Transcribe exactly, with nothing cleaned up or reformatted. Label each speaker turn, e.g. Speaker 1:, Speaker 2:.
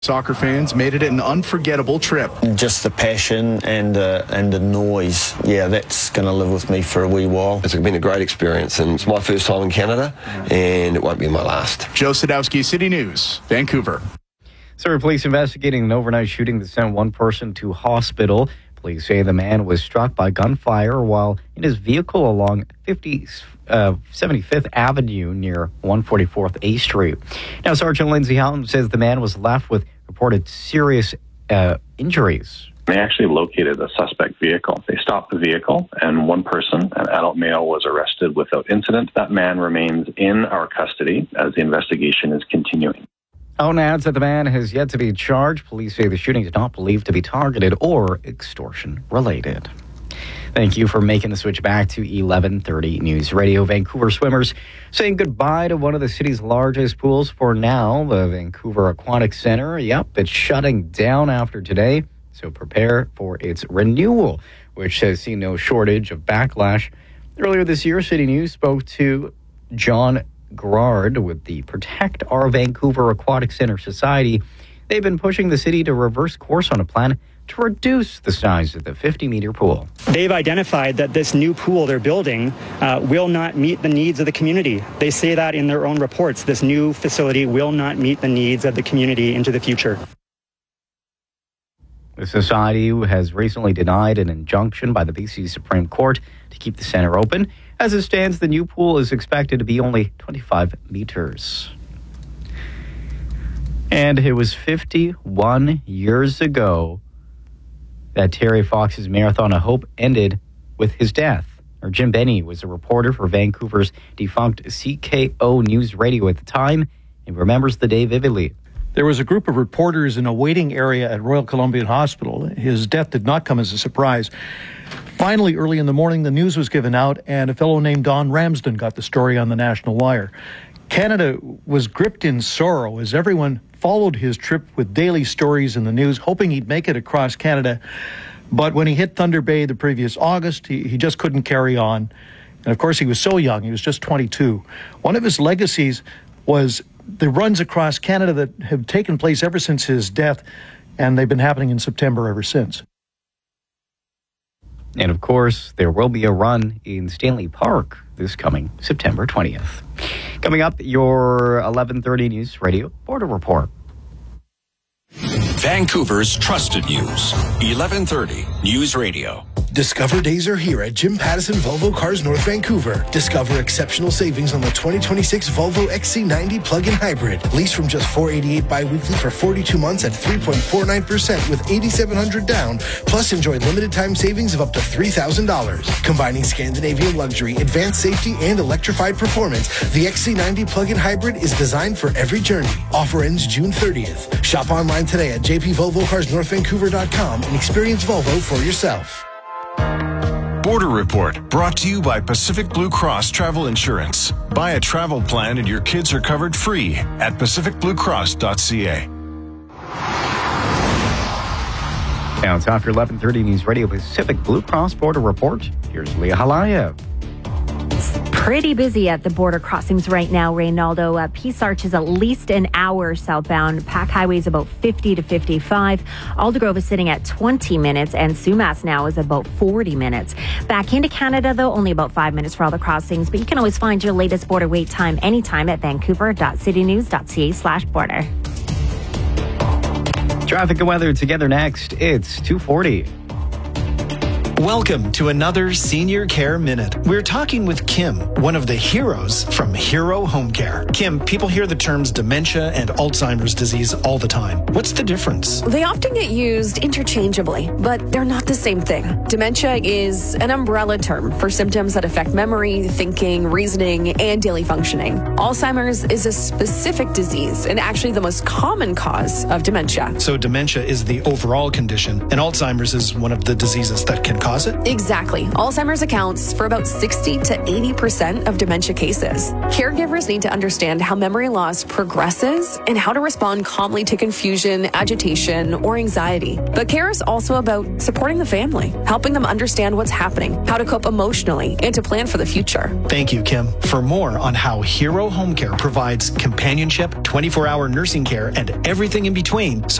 Speaker 1: Soccer fans made it an unforgettable trip.
Speaker 2: Just the passion and the, and the noise, yeah, that's going to live with me for a wee while.
Speaker 3: It's been a great experience, and it's my first time in Canada, and it won't be my last.
Speaker 1: Joe Sadowski, City News, Vancouver.
Speaker 4: Surrey police investigating an overnight shooting that sent one person to hospital. Police say the man was struck by gunfire while in his vehicle along fifty, uh, seventy-fifth Avenue near one forty-fourth A Street. Now, Sergeant Lindsay Houghton says the man was left with reported serious uh, injuries.
Speaker 5: They actually located a suspect vehicle. They stopped the vehicle, and one person, an adult male, was arrested without incident. That man remains in our custody as the investigation is continuing.
Speaker 4: Houghton adds that the man has yet to be charged. Police say the shooting is not believed to be targeted or extortion-related. Thank you for making the switch back to eleven thirty News Radio. Vancouver swimmers saying goodbye to one of the city's largest pools for now, the Vancouver Aquatic Centre. Yep, it's shutting down after today, so prepare for its renewal, which has seen no shortage of backlash. Earlier this year, City News spoke to John Gerard with the Protect Our Vancouver Aquatic Centre Society. They've been pushing the city to reverse course on a plan to reduce the size of the fifty-meter pool.
Speaker 6: They've identified that this new pool they're building uh, will not meet the needs of the community. They say that in their own reports. This new facility will not meet the needs of the community into the future.
Speaker 4: The Society has recently denied an injunction by the B C Supreme Court to keep the centre open. As it stands, the new pool is expected to be only twenty-five meters. And it was fifty-one years ago that Terry Fox's Marathon of Hope ended with his death. Or Jim Benny was a reporter for Vancouver's defunct C K O News Radio at the time and remembers the day vividly.
Speaker 7: There was a group of reporters in a waiting area at Royal Columbian Hospital. His death did not come as a surprise. Finally, early in the morning, the news was given out, and a fellow named Don Ramsden got the story on the National Wire. Canada was gripped in sorrow as everyone followed his trip with daily stories in the news, hoping he'd make it across Canada. But when he hit Thunder Bay the previous August, he, he just couldn't carry on. And of course, he was so young. He was just twenty-two. One of his legacies was the runs across Canada that have taken place ever since his death, and they've been happening in September ever since.
Speaker 4: And of course, there will be a run in Stanley Park this coming September twentieth. Coming up, your eleven thirty News Radio Border Report.
Speaker 8: Vancouver's trusted news. eleven thirty News Radio.
Speaker 9: Discover days are here at Jim Pattison Volvo Cars North Vancouver. Discover exceptional savings on the twenty twenty-six Volvo X C ninety plug-in hybrid. Lease from just four hundred eighty-eight dollars bi-weekly for forty-two months at three point four nine percent with eight thousand seven hundred dollars down. Plus, enjoy limited time savings of up to three thousand dollars. Combining Scandinavian luxury, advanced safety, and electrified performance, the X C ninety plug-in hybrid is designed for every journey. Offer ends June thirtieth. Shop online today at j p volvo cars north vancouver dot com and experience Volvo for yourself.
Speaker 10: Border Report, brought to you by Pacific Blue Cross Travel Insurance. Buy a travel plan and your kids are covered free at pacific blue cross dot c a.
Speaker 4: Now it's after eleven thirty News Radio Pacific Blue Cross Border Report. Here's Leah Halaya.
Speaker 11: Pretty busy at the border crossings right now, Reynaldo. Uh, Peace Arch is at least an hour southbound. Pack Highway is about fifty to fifty-five. Aldergrove is sitting at twenty minutes, and Sumas now is about forty minutes. Back into Canada, though, only about five minutes for all the crossings. But you can always find your latest border wait time anytime at vancouver dot city news dot c a slash border.
Speaker 4: Traffic and weather together next. It's two forty.
Speaker 12: Welcome to another Senior Care Minute. We're talking with Kim, one of the heroes from Hero Home Care. Kim, people hear the terms dementia and Alzheimer's disease all the time. What's the difference?
Speaker 13: They often get used interchangeably, but they're not the same thing. Dementia is an umbrella term for symptoms that affect memory, thinking, reasoning, and daily functioning. Alzheimer's is a specific disease and actually the most common cause of dementia.
Speaker 12: So dementia is the overall condition, and Alzheimer's is one of the diseases that can cause cause it?
Speaker 13: Exactly. Alzheimer's accounts for about sixty to eighty percent of dementia cases. Caregivers need to understand how memory loss progresses and how to respond calmly to confusion, agitation, or anxiety. But care is also about supporting the family, helping them understand what's happening, how to cope emotionally, and to plan for the future.
Speaker 12: Thank you, Kim. For more on how Hero Home Care provides companionship, twenty-four hour nursing care, and everything in between,